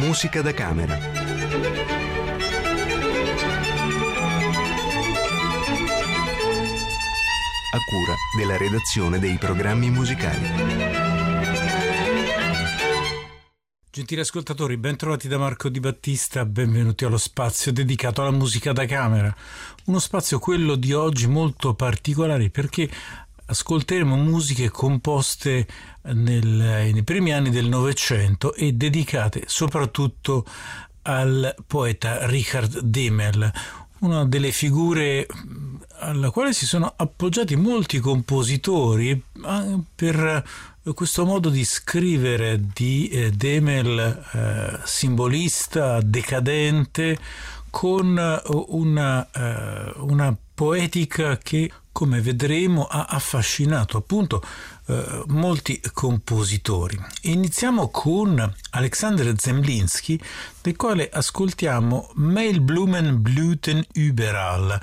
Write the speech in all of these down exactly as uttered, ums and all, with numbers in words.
Musica da camera. A cura della redazione dei programmi musicali. Gentili ascoltatori, ben trovati da Marco Di Battista, benvenuti allo spazio dedicato alla musica da camera. Uno spazio, quello di oggi, molto particolare perché ascolteremo musiche composte nel, nei primi anni del Novecento e dedicate soprattutto al poeta Richard Demel, una delle figure alla quale si sono appoggiati molti compositori per questo modo di scrivere di eh, Demel, eh, simbolista, decadente, con una, eh, una poetica che, come vedremo, ha affascinato appunto eh, molti compositori. Iniziamo con Alexander Zemlinsky, del quale ascoltiamo Mailblumen blühten überall,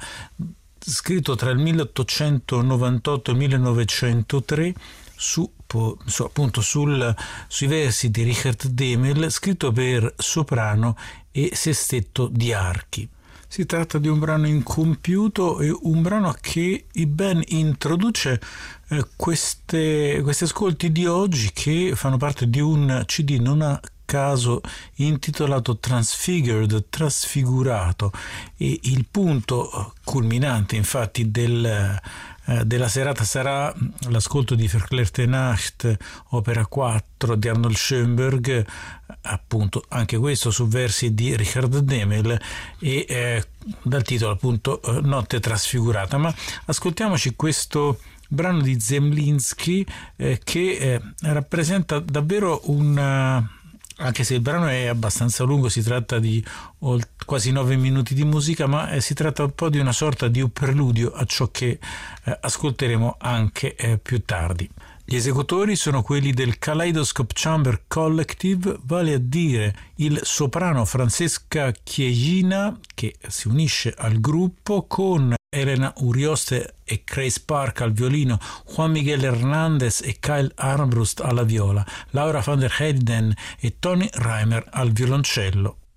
scritto tra il milleottocentonovantotto e il millenovecentotre su, su appunto sul, sui versi di Richard Demel, scritto per soprano e sestetto di archi. Si tratta di un brano incompiuto e un brano che ben introduce eh, queste, questi ascolti di oggi, che fanno parte di un C D non a caso intitolato Transfigured, trasfigurato, e il punto culminante infatti del della serata sarà l'ascolto di Verklärte Nacht, opera quattro di Arnold Schoenberg, appunto anche questo su versi di Richard Demel e eh, dal titolo appunto Notte trasfigurata. Ma ascoltiamoci questo brano di Zemlinsky eh, che eh, rappresenta davvero un... Anche se il brano è abbastanza lungo, si tratta di quasi nove minuti di musica, ma eh, si tratta un po' di una sorta di preludio a ciò che eh, ascolteremo anche eh, più tardi. Gli esecutori sono quelli del Kaleidoscope Chamber Collective, vale a dire il soprano Francesca Chiejina, che si unisce al gruppo, con Elena Urioste e Grace Park al violino, Juan Miguel Hernandez e Kyle Armbrust alla viola, Laura van der Heyden e Tony Reimer al violoncello.